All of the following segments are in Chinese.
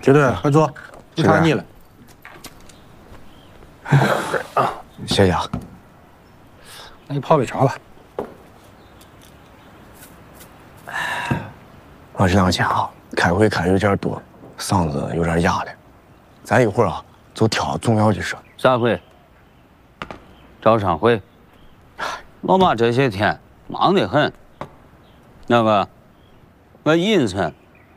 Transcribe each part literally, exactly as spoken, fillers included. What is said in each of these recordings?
支队，快坐，不看你了。 啊，谢谢啊。 那你泡杯茶吧。 我这两天啊，开会开的有点多，嗓子有点哑了。咱一会儿啊，就挑重要的说。 啥会？招商会。老马这些天忙得很。那个，我阴村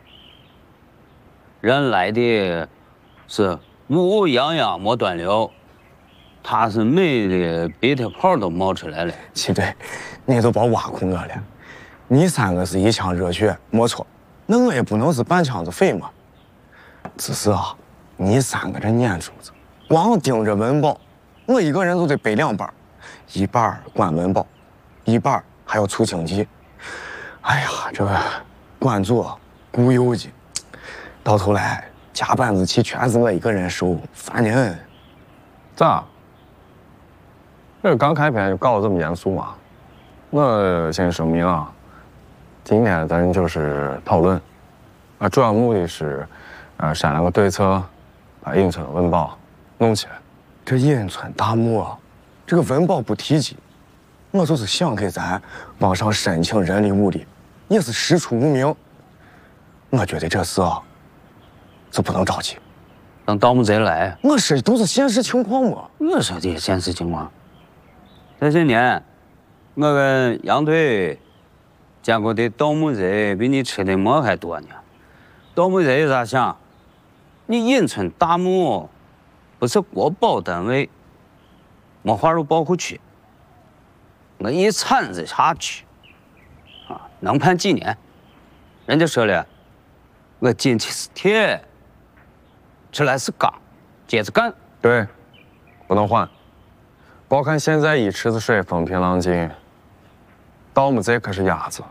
人来的是五五洋洋没端溜，他是美的鼻涕泡都冒出来了。 齐队，你都别挖苦我了。你三个是一腔热血，没错。那我也不能是半腔子肺嘛。只是啊，你三个这撵主子，光盯着文保，我一个人都得背两班，一半管文保，一半还要促经济。哎呀，这个管做顾邮的，到头来加班子气全是我一个人受，烦人。 咋？这刚开篇就搞得这么严肃吗？我先声明啊，今天咱就是讨论，啊，主要目的是，呃，商量个对策，把阴村文保弄起来。 这阴村大墓啊，这个文保不提及，我就是想给咱往上申请人力物力，也是师出无名。我觉得这事啊，是不能着急。 等盗墓贼来， 我说的都是现实情况嘛。 我说的现实情况。这些年，我跟杨队见过的盗墓贼比你吃的馍还多呢。盗墓贼咋想？你阴村大墓不是国保单位，没划入保护区，我一铲子下去，啊，能判几年？人家说了，我进去是铁，出来是钢，接着干。 对，不能换。别看现在一池子水风平浪静，盗墓贼可是鸭子，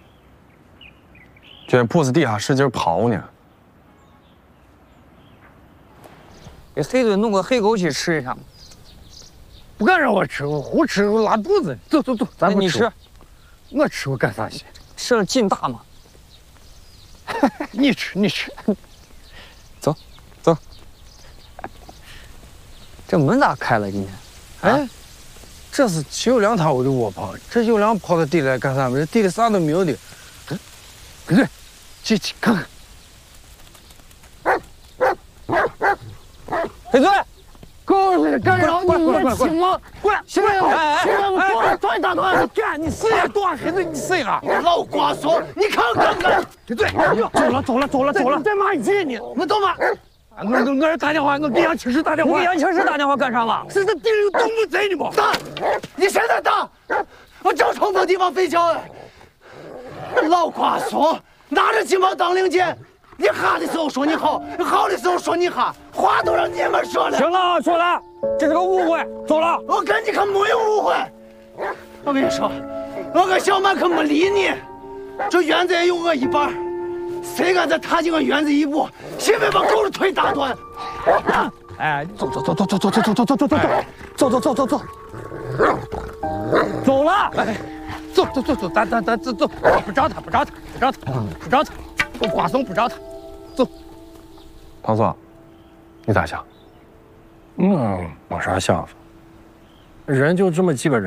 这铺子底下使劲刨呢。 给黑子弄个黑枸杞吃一下嘛。 不敢让我吃，我胡吃我拉肚子。走走走，咱不你吃。 我吃我干啥去？ 吃了劲大嘛。 你吃你吃。 走，走。这门咋开了？今天？ 哎，这是齐有良他屋的窝棚，这有良跑到地里来干啥？这地里啥都没有的。不对，进去看看。 黑嘴， 够了，干扰你的情吗？过来，行了， 哎行了，我过来抓你大团，干你谁呀？多少黑子你谁啊？老瓜怂，你看看看，对，走了走了走了走了，再骂一次你，我走吧。我我我打电话，我给杨青石打电话。 你给杨青石打电话干啥了？ 是这地里有盗墓贼呢吗？打！你现在打！我正冲这地方睡觉呢。老瓜怂，拿着鸡毛当令箭。你哈的时候说你好，好的时候说你哈，话都让你们说了。 行了，说了，这是个误会，走了。 我跟你可没有误会。我跟你说，我跟小满可没理你。这院子也有我一半，谁敢再踏进我院子一步，先别把狗的腿打断。 哎，走走走走走走走走走走走走走走走走走，走了。 哎，走走走走，咱咱咱走走，不找他，不找他，不找他，不找他。我瓜怂不找他，走。 唐总，你咋想？ 嗯，没啥想法。人就这么几个人。